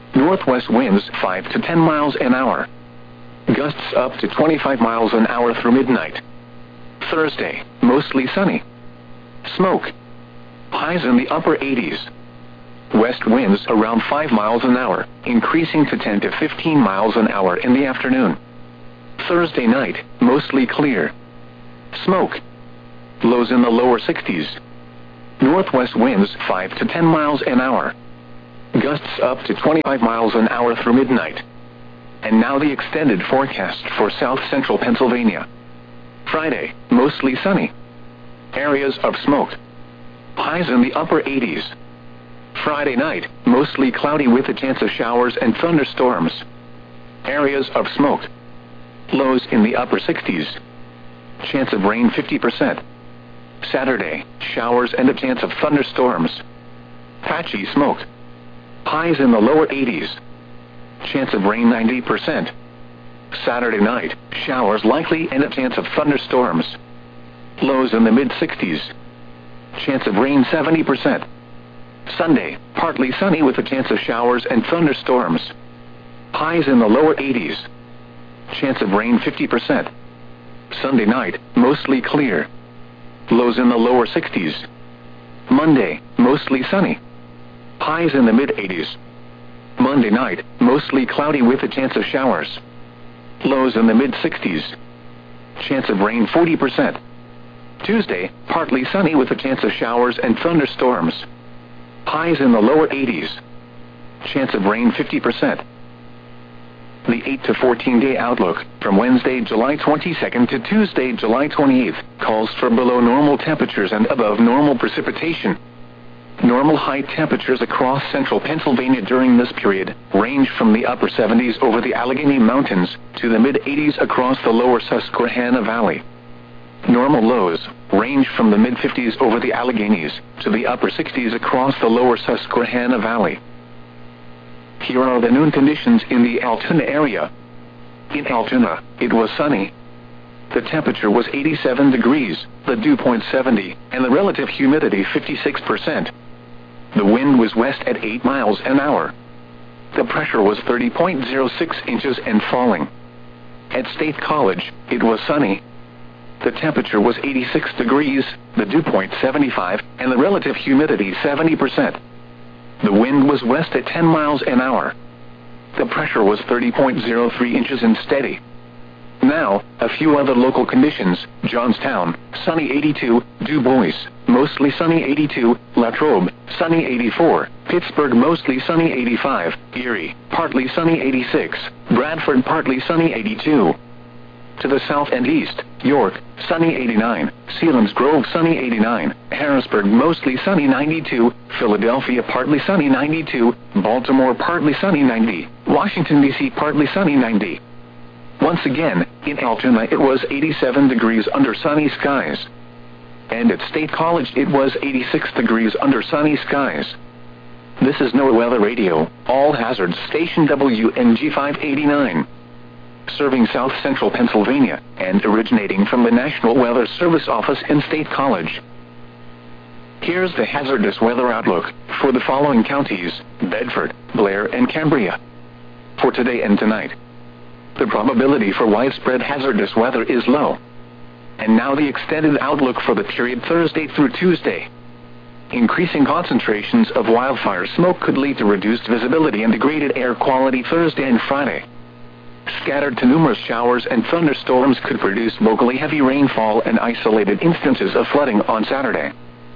Northwest winds 5 to 10 miles an hour. Gusts up to 25 miles an hour through midnight. Thursday, mostly sunny. Smoke. Highs in the upper 80s. West winds around 5 miles an hour, increasing to 10 to 15 miles an hour in the afternoon. Thursday night, mostly clear. Smoke. Lows in the lower 60s. Northwest winds 5 to 10 miles an hour. Gusts up to 25 miles an hour through midnight. And now the extended forecast for south central Pennsylvania. Friday, mostly sunny. Areas of smoke. Highs in the upper 80s. Friday night, mostly cloudy with a chance of showers and thunderstorms. Areas of smoke. Lows in the upper 60s. Chance of rain 50%. Saturday, showers and a chance of thunderstorms. Patchy smoke. Highs in the lower 80s. Chance of rain 90%. Saturday night, showers likely and a chance of thunderstorms. Lows in the mid-60s. Chance of rain 70%. Sunday, partly sunny with a chance of showers and thunderstorms. Highs in the lower 80s. Chance of rain 50%. Sunday night, mostly clear. Lows in the lower 60s. Monday, mostly sunny. Highs in the mid-80s. Monday night, mostly cloudy with a chance of showers. Lows in the mid-60s. Chance of rain 40%. Tuesday, partly sunny with a chance of showers and thunderstorms. Highs in the lower 80s. Chance of rain 50%. The 8 to 14-day outlook from Wednesday, July 22nd to Tuesday, July 28th calls for below normal temperatures and above normal precipitation. Normal high temperatures across central Pennsylvania during this period range from the upper 70s over the Allegheny Mountains to the mid-80s across the lower Susquehanna Valley. Normal lows range from the mid-50s over the Alleghenies to the upper 60s across the lower Susquehanna Valley. Here are the noon conditions in the Altoona area. In Altoona, it was sunny. The temperature was 87 degrees, the dew point 70, and the relative humidity 56%. The wind was west at 8 miles an hour. The pressure was 30.06 inches and falling. At State College, it was sunny. The temperature was 86 degrees, the dew point 75, and the relative humidity 70%. The wind was west at 10 miles an hour. The pressure was 30.03 inches and steady. Now, a few other local conditions. Johnstown, sunny 82, Du Bois, mostly sunny 82, Latrobe, sunny 84, Pittsburgh, mostly sunny 85, Erie, partly sunny 86, Bradford, partly sunny 82. To the south and east, York, sunny 89, Selinsgrove, sunny 89, Harrisburg, mostly sunny 92, Philadelphia, partly sunny 92, Baltimore, partly sunny 90, Washington, D.C., partly sunny 90. Once again, in Altoona it was 87 degrees under sunny skies. And at State College it was 86 degrees under sunny skies. This is NOAA Weather Radio, all hazards, station WNG 589. Serving south central Pennsylvania, and originating from the National Weather Service office in State College. Here's the hazardous weather outlook for the following counties: Bedford, Blair, and Cambria. For today and tonight, the probability for widespread hazardous weather is low. And now the extended outlook for the period Thursday through Tuesday. Increasing concentrations of wildfire smoke could lead to reduced visibility and degraded air quality Thursday and Friday. Scattered to numerous showers and thunderstorms could produce locally heavy rainfall and isolated instances of flooding on Saturday.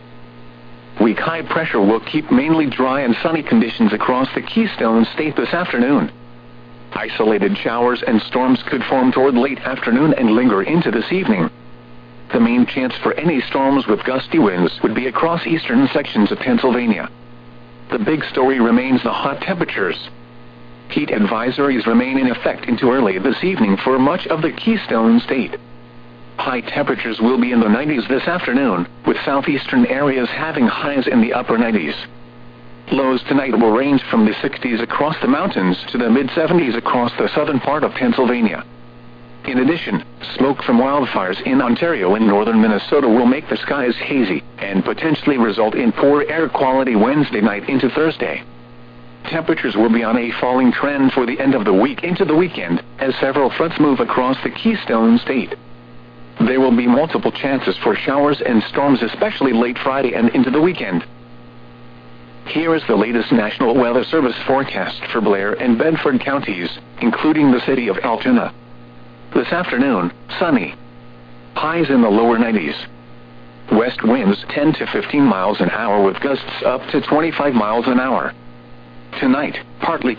Weak high pressure will keep mainly dry and sunny conditions across the Keystone State this afternoon. Isolated showers and storms could form toward late afternoon and linger into this evening. The main chance for any storms with gusty winds would be across eastern sections of Pennsylvania. The big story remains the hot temperatures. Heat advisories remain in effect into early this evening for much of the Keystone State. High temperatures will be in the 90s this afternoon, with southeastern areas having highs in the upper 90s. Lows tonight will range from the 60s across the mountains to the mid-70s across the southern part of Pennsylvania. In addition, smoke from wildfires in Ontario and northern Minnesota will make the skies hazy and potentially result in poor air quality Wednesday night into Thursday. Temperatures will be on a falling trend for the end of the week into the weekend, as several fronts move across the Keystone State. There will be multiple chances for showers and storms, especially late Friday and into the weekend. Here is the latest National Weather Service forecast for Blair and Bedford counties, including the city of Altoona. This afternoon, sunny. Highs in the lower 90s. West winds 10 to 15 miles an hour with gusts up to 25 miles an hour. Tonight, partly